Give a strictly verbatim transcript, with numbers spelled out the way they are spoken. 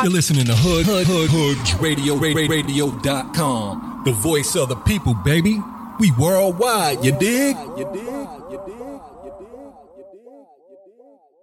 You're listening to Hood Hood Hood Hoods Radio Radio dot com. The voice of the people, baby. We worldwide, you dig? You dig? You dig? You dig? You dig?